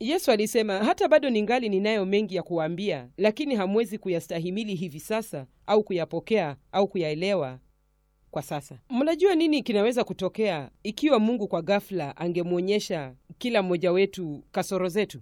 Yesu alisema, hata bado ningali ninayo mengi ya kuambia, lakini hamwezi kuyastahimili hivi sasa au kuyapokea au kuyaelewa kwa sasa. Mnajua nini kinaweza kutokea ikiwa Mungu kwa ghafla angemuonyesha kila mmoja wetu kasoro zetu?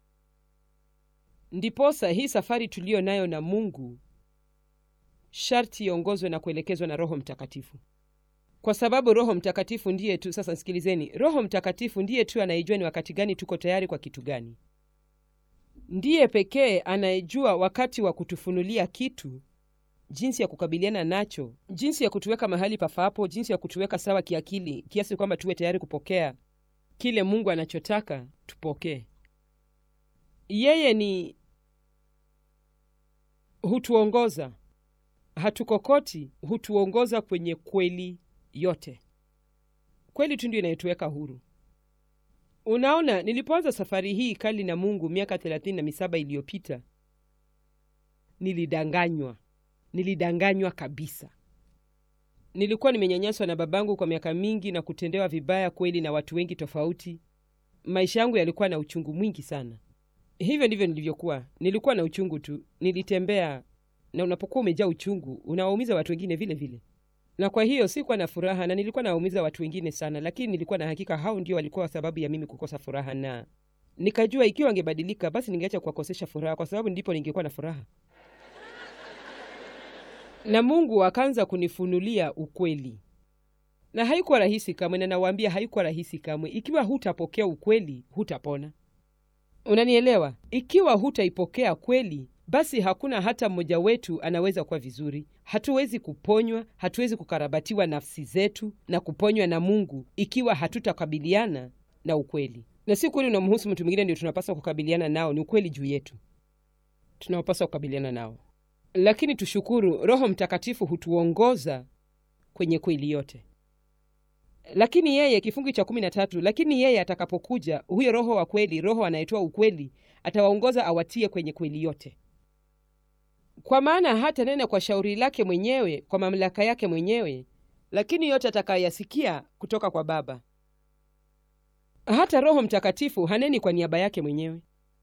Ndiposa hii safari tulio nayo na Mungu sharti iongozwe na kuelekezwa na Roho Mtakatifu. Kwa sababu Roho Mtakatifu ndiye tu, sasa sikilizeni, Roho Mtakatifu ndiye tu anayejua ni wakati gani tuko tayari kwa kitu gani. Ndiye pekee anayejua wakati wa kutufunulia kitu, jinsi ya kukabiliana nacho, jinsi ya kutuweka mahali pafaapo, jinsi ya kutuweka sawa kiakili, kiasi kwamba tuwe tayari kupokea kile Mungu anachotaka tupokee. Yeye ni hutuongoza, hatukokoti, hutuongoza kwenye kweli yote. Kweli tu ndio inayotuweka huru. Unaona, nilipoanza safari hii kali na Mungu miaka 37 iliyopita, nilidanganywa kabisa. Nilikuwa nimenyanyaswa na babangu kwa miaka mingi na kutendewa vibaya kweli na watu wengi tofauti. Maisha yangu yalikuwa na uchungu mwingi sana. Hivyo ndivyo nilivyokuwa. Nilikuwa na uchungu tu. Nilitembea, na unapokuwa umejaa uchungu, unawaumiza watu wengine vile vile. Na kwa hiyo sikuwa na furaha na nilikuwa nawaumiza watu wengine sana, lakini nilikuwa na hakika hao ndio walikuwa sababu ya mimi kukosa furaha, na nikajua ikiwa wangebadilika basi ningeacha kuwakosesha furaha, kwa sababu ndipo ningekuwa na furaha. Na Mungu akaanza kunifunulia ukweli. Na haikuwa rahisi kamwe, na nawaambia haikuwa rahisi kamwe. Ikiwa hutapokea ukweli, hutapona. Unanielewa? Ikiwa hutaipokea kweli, basi hakuna hata mmoja wetu anaweza kuwa vizuri. Hatuwezi kuponywa, hatuwezi kukarabatiwa nafsi zetu na kuponywa na Mungu ikiwa hatutakabiliana na ukweli. Na si kweli unamhusu mtu mwingine ndio tunapaswa kukabiliana nao, ni ukweli juu yetu tunapaswa kukabiliana nao. Lakini tushukuru, Roho Mtakatifu hutuongoza kwenye kweli yote. Lakini yeye, kifungu cha 13, lakini yeye atakapokuja, huyo Roho wa kweli, Roho anayetoa ukweli, atawaongoza awatie kwenye kweli yote. Kwa maana hata nena kwa shauri lake mwenyewe, kwa mamlaka yake mwenyewe, lakini yote atakayasikia kutoka kwa Baba. Hata Roho Mtakatifu haneni kwa niaba yake mwenyewe.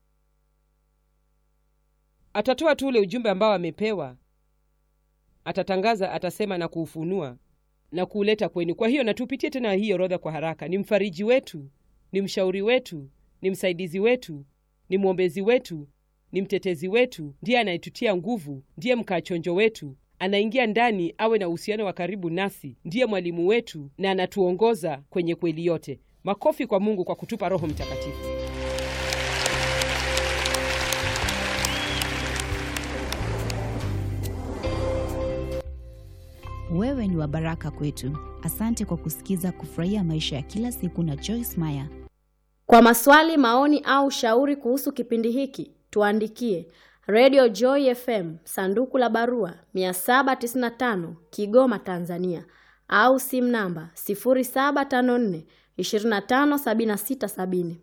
Atatoa tu ule ujumbe ambao amepewa. Atatangaza, atasema na kuufunua na kuuleta kwenu. Kwa hiyo natupitie tena hii orodha kwa haraka. Ni mfariji wetu, ni mshauri wetu, ni msaidizi wetu, ni mwombezi wetu, ni mtetezi wetu, ndiye anayetutia nguvu, ndiye mkachonjo wetu, anaingia ndani awe na uhusiano wa karibu nasi, ndiye mwalimu wetu na anatuongoza kwenye kweli yote. Makofi kwa Mungu kwa kutupa Roho Mtakatifu. Wewe ni wa baraka kwetu. Asante kwa kusikiza Kufurahia Maisha ya Kila Siku na Joyce Meyer. Kwa maswali, maoni au shauri kuhusu kipindi hiki, tuandikie Radio Joy FM, sanduku la barua 795, Kigoma, Tanzania, au simu namba 0754 257670.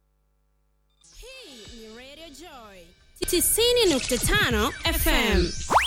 Hii ni Radio Joy 90.5 FM.